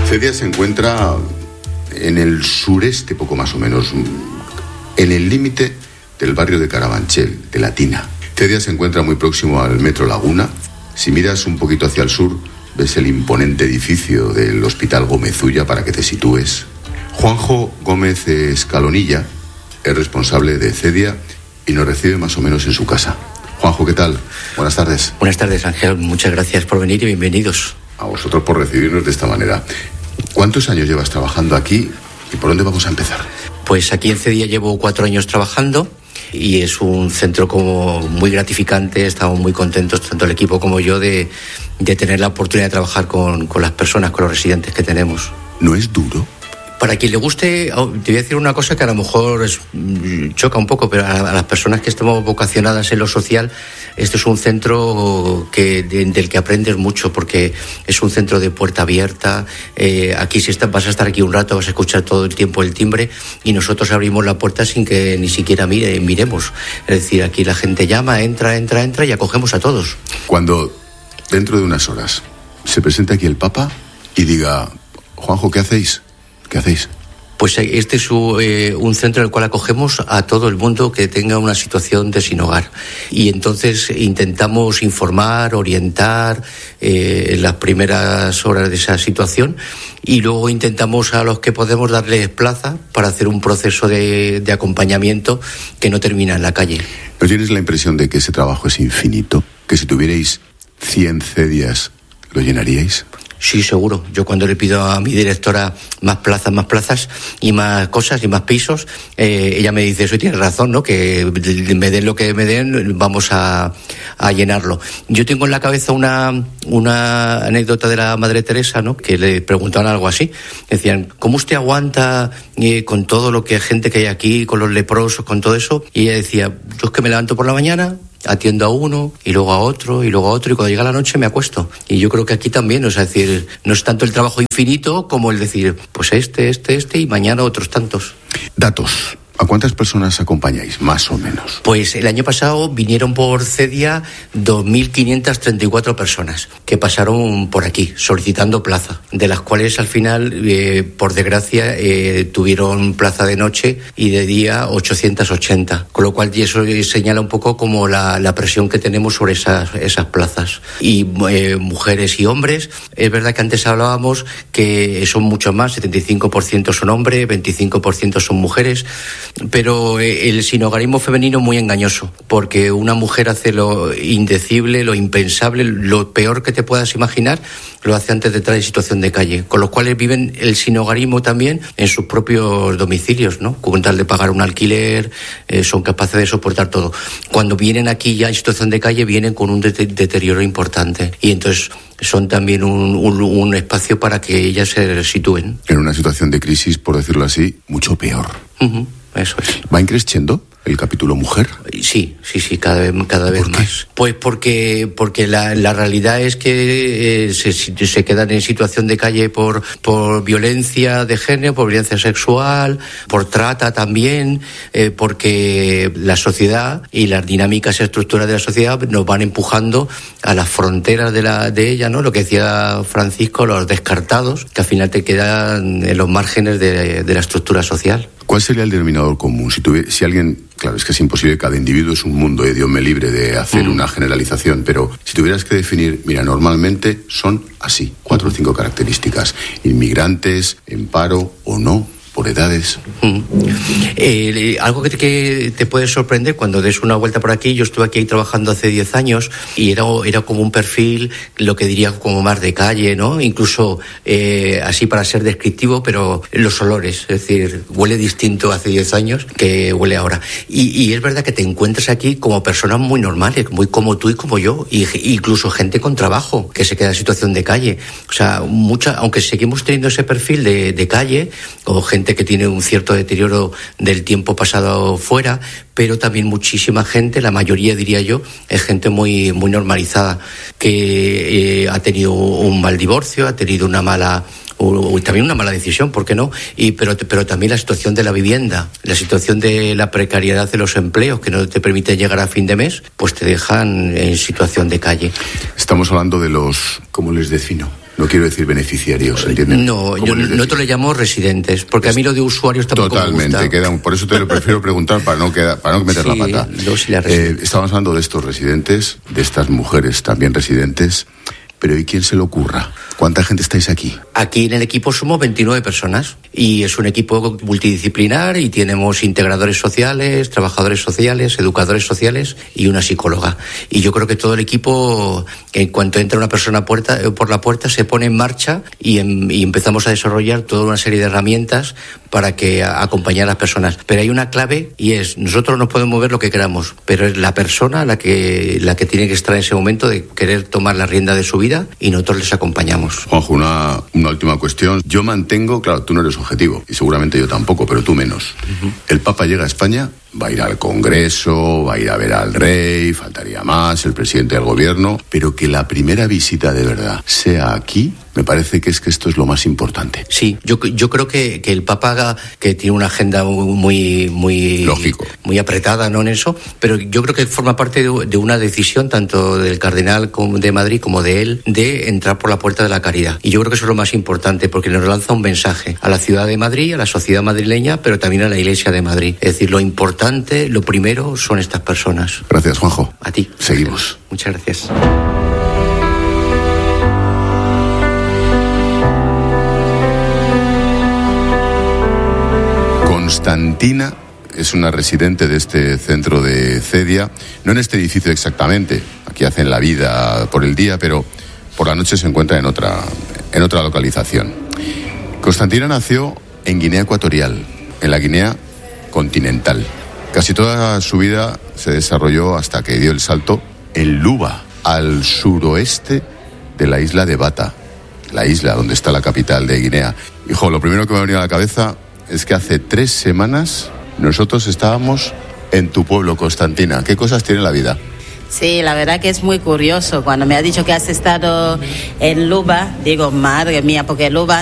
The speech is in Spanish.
Cedia se encuentra en el sureste, poco más o menos, en el límite del barrio de Carabanchel, de Latina. Cedia se encuentra muy próximo al Metro Laguna. Si miras un poquito hacia el sur, ves el imponente edificio del Hospital Gómez Ulla para que te sitúes. Juanjo Gómez Escalonilla es responsable de Cedia y nos recibe más o menos en su casa. Juanjo, ¿qué tal? Buenas tardes. Buenas tardes, Ángel. Muchas gracias por venir y bienvenidos. A vosotros por recibirnos de esta manera. ¿Cuántos años llevas trabajando aquí y por dónde vamos a empezar? Pues aquí en Cedia llevo 4 años trabajando y es un centro como muy gratificante. Estamos muy contentos, tanto el equipo como yo, de tener la oportunidad de trabajar con las personas, con los residentes que tenemos. ¿No es duro? Para quien le guste, te voy a decir una cosa que a lo mejor choca un poco, pero a las personas que estemos vocacionadas en lo social, este es un centro del que aprendes mucho, porque es un centro de puerta abierta. Aquí si vas a estar aquí un rato, vas a escuchar todo el tiempo el timbre y nosotros abrimos la puerta sin que ni siquiera miremos. Es decir, aquí la gente llama, entra y acogemos a todos. Cuando dentro de unas horas se presente aquí el Papa y diga: Juanjo, ¿qué hacéis? ¿Qué hacéis? Pues este es un centro en el cual acogemos a todo el mundo que tenga una situación de sin hogar. Y entonces intentamos informar, orientar en las primeras horas de esa situación y luego intentamos a los que podemos darles plaza para hacer un proceso de acompañamiento que no termina en la calle. ¿No tienes la impresión de que ese trabajo es infinito? ¿Que si tuvierais 100 Cedias lo llenaríais? Sí, seguro. Yo cuando le pido a mi directora más plazas y más cosas y más pisos, ella me dice: eso tiene razón, ¿no? Que me den lo que me den, vamos a llenarlo. Yo tengo en la cabeza una anécdota de la Madre Teresa, ¿no? Que le preguntaban algo así. Decían: ¿cómo usted aguanta con todo lo que gente que hay aquí, con los leprosos, con todo eso? Y ella decía: yo es que me levanto por la mañana, atiendo a uno y luego a otro y cuando llega la noche me acuesto. Y yo creo que aquí también, es decir, no es tanto el trabajo infinito como el decir, pues este y mañana otros tantos. Datos. ¿A cuántas personas acompañáis, más o menos? Pues el año pasado vinieron por Cedia 2.534 personas que pasaron por aquí solicitando plaza, de las cuales al final, por desgracia, tuvieron plaza de noche y de día 880, con lo cual eso señala un poco como la presión que tenemos sobre esas plazas. Y mujeres y hombres, es verdad que antes hablábamos que son mucho más, 75% son hombres, 25% son mujeres. Pero el sinhogarismo femenino es muy engañoso, porque una mujer hace lo indecible, lo impensable, lo peor que te puedas imaginar, lo hace antes de entrar en situación de calle, con los cuales viven el sinhogarismo también en sus propios domicilios, ¿no? Con tal de pagar un alquiler, son capaces de soportar todo. Cuando vienen aquí ya en situación de calle, vienen con un deterioro importante y entonces son también un espacio para que ellas se sitúen. En una situación de crisis, por decirlo así, mucho peor. Uh-huh. Eso es. ¿Va increciendo el capítulo mujer? Sí, cada vez más. Pues porque la realidad es que se quedan en situación de calle por violencia de género, por violencia sexual, por trata también, porque la sociedad y las dinámicas y estructuras de la sociedad nos van empujando a las fronteras de ella, ¿no? Lo que decía Francisco, los descartados, que al final te quedan en los márgenes de la estructura social. ¿Cuál sería el denominador común? Si alguien, claro, es que es imposible, cada individuo es un mundo, Dios me libre de hacer una generalización, pero si tuvieras que definir, mira, normalmente son así, 4 o 5 características: inmigrantes, en paro o no, por edades. Algo que te puede sorprender cuando des una vuelta por aquí. Yo estuve aquí trabajando hace 10 años y era como un perfil, lo que diría como más de calle, ¿no? Incluso así para ser descriptivo, pero los olores, es decir, huele distinto hace 10 años que huele ahora. Y es verdad que te encuentras aquí como personas muy normales, muy como tú y como yo, y incluso gente con trabajo que se queda en situación de calle. O sea, aunque seguimos teniendo ese perfil de calle, o gente que tiene un cierto deterioro del tiempo pasado fuera, pero también muchísima gente, la mayoría diría yo, es gente muy, muy normalizada, que ha tenido un mal divorcio, ha tenido también una mala decisión, ¿por qué no? Pero también la situación de la vivienda, la situación de la precariedad de los empleos que no te permite llegar a fin de mes, pues te dejan en situación de calle. Estamos hablando de los, ¿cómo les defino? No quiero decir beneficiarios, ¿entiendes? No, nosotros le llamamos residentes, porque a mí lo de usuarios tampoco totalmente, me gusta. Por eso te lo prefiero preguntar para no meter la pata. Estamos hablando de estos residentes, de estas mujeres también residentes, pero ¿y quién se le ocurra? ¿Cuánta gente estáis aquí? Aquí en el equipo somos 29 personas y es un equipo multidisciplinar y tenemos integradores sociales, trabajadores sociales, educadores sociales y una psicóloga. Y yo creo que todo el equipo, en cuanto entra una persona por la puerta, se pone en marcha y empezamos a desarrollar toda una serie de herramientas para que acompañar a las personas. Pero hay una clave y es, nosotros nos podemos mover lo que queramos, pero es la persona la que tiene que estar en ese momento de querer tomar la rienda de su vida y nosotros les acompañamos. Juanjo, una última cuestión. Yo mantengo, claro, tú no eres objetivo y seguramente yo tampoco, pero tú menos. Uh-huh. El Papa llega a España, va a ir al Congreso, va a ir a ver al rey, faltaría más, el presidente del gobierno, pero que la primera visita de verdad sea aquí, me parece que esto es lo más importante. Sí, yo creo que el Papa, que tiene una agenda muy lógico, muy apretada, ¿no?, en eso, pero yo creo que forma parte de una decisión tanto del cardenal de Madrid como de él, de entrar por la puerta de la caridad. Y yo creo que eso es lo más importante, porque nos lanza un mensaje a la ciudad de Madrid, a la sociedad madrileña, pero también a la Iglesia de Madrid. Es decir, lo importante, lo primero son estas personas. Gracias, Juanjo. A ti. Seguimos. Muchas gracias. Constantina es una residente de este centro de Cedia, no en este edificio exactamente, aquí hacen la vida por el día, pero por la noche se encuentra en otra localización. Constantina nació en Guinea Ecuatorial, en la Guinea continental. Casi toda su vida se desarrolló hasta que dio el salto en Luba, al suroeste de la isla de Bata, la isla donde está la capital de Guinea. Hijo, lo primero que me ha venido a la cabeza es que hace 3 semanas nosotros estábamos en tu pueblo, Constantina. ¿Qué cosas tiene la vida? Sí, la verdad que es muy curioso. Cuando me ha dicho que has estado en Luba, digo, madre mía, porque Luba